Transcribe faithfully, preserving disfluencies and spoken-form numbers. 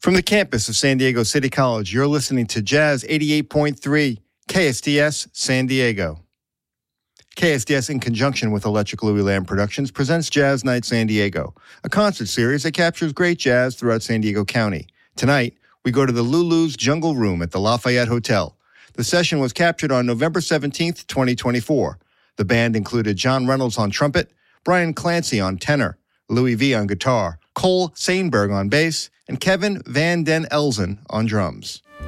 From the campus of San Diego City College, you're listening to Jazz eighty-eight point three, K S D S San Diego. K S D S, in conjunction with Electric Louis Lamb Productions, presents Jazz Night San Diego, a concert series that captures great jazz throughout San Diego County. Tonight, we go to the Lulu's Jungle Room at the Lafayette Hotel. The session was captured on November seventeenth, twenty twenty-four. The band included John Reynolds on trumpet, Brian Clancy on tenor, Louis V on guitar, Cole Sainberg on bass, and Kevin Van Den Elzen on drums.